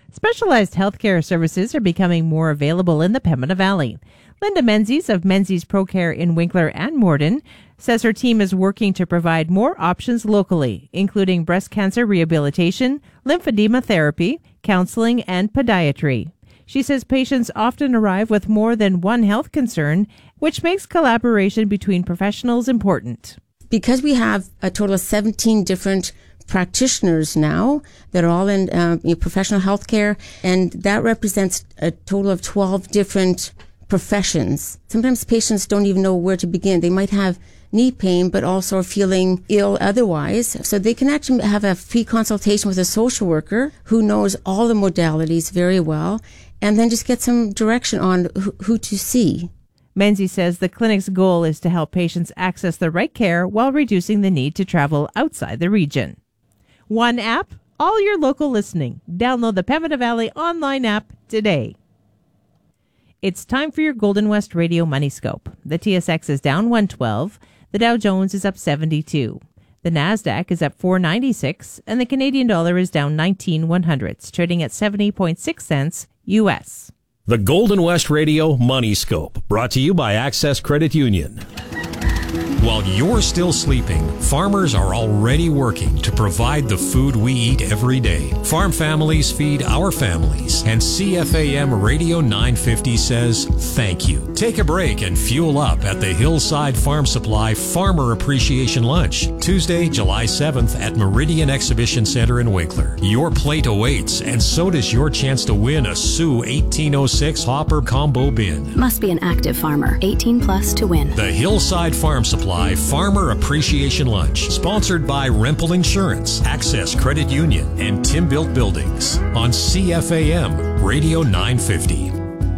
Specialized healthcare services are becoming more available in the Pembina Valley. Linda Menzies of Menzies ProCare in Winkler and Morden says her team is working to provide more options locally, including breast cancer rehabilitation, lymphedema therapy, counseling, and podiatry. She says patients often arrive with more than one health concern, which makes collaboration between professionals important. Because we have a total of 17 different practitioners now that are all in professional healthcare, and that represents a total of 12 different professions. Sometimes patients don't even know where to begin. They might have knee pain, but also are feeling ill otherwise. So they can actually have a free consultation with a social worker who knows all the modalities very well, and then just get some direction on who to see. Menzies says the clinic's goal is to help patients access the right care while reducing the need to travel outside the region. One app, all your local listening. Download the Pembina Valley online app today. It's time for your Golden West Radio Money Scope. The TSX is down 112. The Dow Jones is up 72. The Nasdaq is up 496, and the Canadian dollar is down 19/100, trading at 70.6 cents U.S. The Golden West Radio Money Scope, brought to you by Access Credit Union. While you're still sleeping, farmers are already working to provide the food we eat every day. Farm families feed our families, and CFAM Radio 950 says thank you. Take a break and fuel up at the Hillside Farm Supply Farmer Appreciation Lunch, Tuesday, July 7th at Meridian Exhibition Center in Winkler. Your plate awaits, and so does your chance to win a Sioux 1806 Hopper Combo Bin. Must be an active farmer, 18 plus to win. The Hillside Farm Supply Farmer Appreciation Lunch, sponsored by Rempel Insurance, Access Credit Union, and Tim Built Buildings on CFAM Radio 950.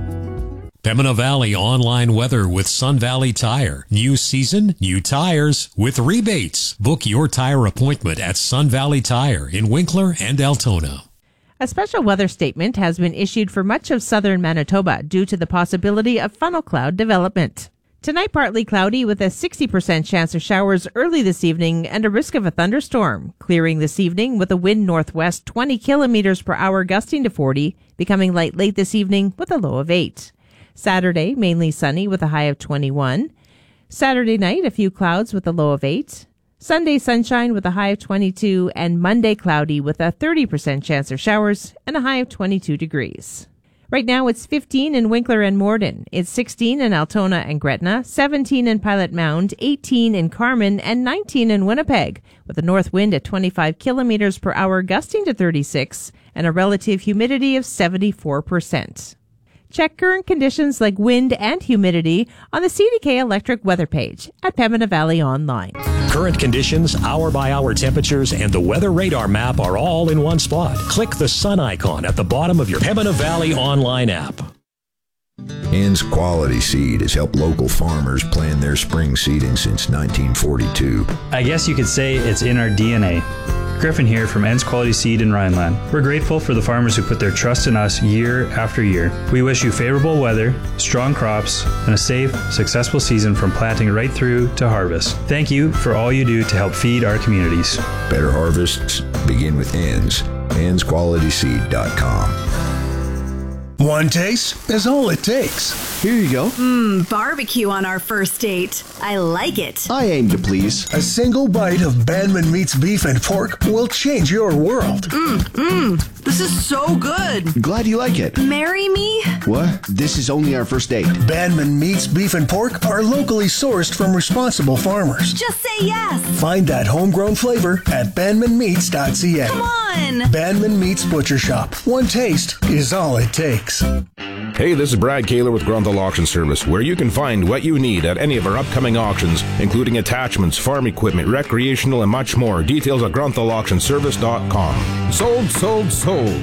Pembina Valley online weather with Sun Valley Tire. New season, new tires with rebates. Book your tire appointment at Sun Valley Tire in Winkler and Altona. A special weather statement has been issued for much of southern Manitoba due to the possibility of funnel cloud development. Tonight, partly cloudy with a 60% chance of showers early this evening and a risk of a thunderstorm. Clearing this evening with a wind northwest 20 kilometers per hour gusting to 40, becoming light late this evening with a low of 8. Saturday, mainly sunny with a high of 21. Saturday night, a few clouds with a low of 8. Sunday, sunshine with a high of 22. And Monday, cloudy with a 30% chance of showers and a high of 22 degrees. Right now, it's 15 in Winkler and Morden. It's 16 in Altona and Gretna, 17 in Pilot Mound, 18 in Carman, and 19 in Winnipeg, with a north wind at 25 kilometers per hour gusting to 36 and a relative humidity of 74%. Check current conditions like wind and humidity on the CDK Electric weather page at Pembina Valley Online. Current conditions, hour-by-hour temperatures, and the weather radar map are all in one spot. Click the sun icon at the bottom of your Pembina Valley online app. Ann's Quality Seed has helped local farmers plan their spring seeding since 1942. I guess you could say it's in our DNA. Griffin here from Ann's Quality Seed in Rhineland. We're grateful for the farmers who put their trust in us year after year. We wish you favorable weather, strong crops, and a safe, successful season from planting right through to harvest. Thank you for all you do to help feed our communities. Better harvests begin with Ann's. Ann'sQualitySeed.com. One taste is all it takes. Here you go. Barbecue on our first date. I like it. I aim to please. A single bite of Bandman Meats beef and pork will change your world. This is so good. Glad you like it. Marry me? What? This is only our first date. Bandman Meats beef and pork are locally sourced from responsible farmers. Just say yes. Find that homegrown flavor at bandmanmeats.ca. Come on. Bandman Meats Butcher Shop. One taste is all it takes. Hey, this is Brad Kaler with Grunthal Auction Service, where you can find what you need at any of our upcoming auctions, including attachments, farm equipment, recreational, and much more. Details at grunthauauctionservice.com. Sold, sold, sold.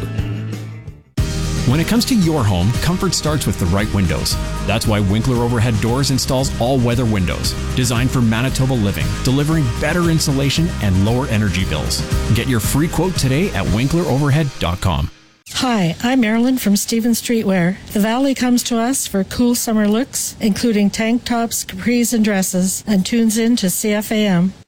When it comes to your home, comfort starts with the right windows. That's why Winkler Overhead Doors installs all-weather windows, designed for Manitoba living, delivering better insulation and lower energy bills. Get your free quote today at winkleroverhead.com. Hi, I'm Marilyn from Stevens Streetwear. The Valley comes to us for cool summer looks, including tank tops, capris, and dresses, and tunes in to CFAM.